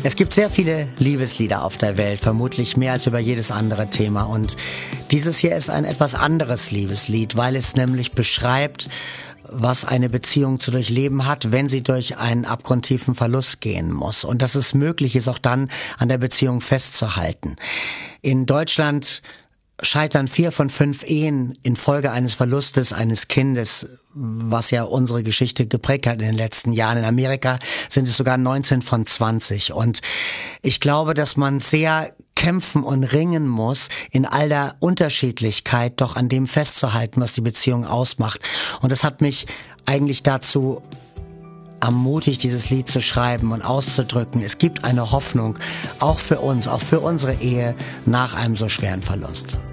Es gibt sehr viele Liebeslieder auf der Welt, vermutlich mehr als über jedes andere Thema. Und dieses hier ist ein etwas anderes Liebeslied, weil es nämlich beschreibt, was eine Beziehung zu durchleben hat, wenn sie durch einen abgrundtiefen Verlust gehen muss. Und dass es möglich ist, auch dann an der Beziehung festzuhalten. In Deutschland scheitern 4 von 5 Ehen infolge eines Verlustes eines Kindes, was ja unsere Geschichte geprägt hat in den letzten Jahren. In Amerika sind es sogar 19 von 20. Und ich glaube, dass man sehr kämpfen und ringen muss, in all der Unterschiedlichkeit doch an dem festzuhalten, was die Beziehung ausmacht. Und das hat mich eigentlich dazu ermutigt, dieses Lied zu schreiben und auszudrücken. Es gibt eine Hoffnung, auch für uns, auch für unsere Ehe nach einem so schweren Verlust.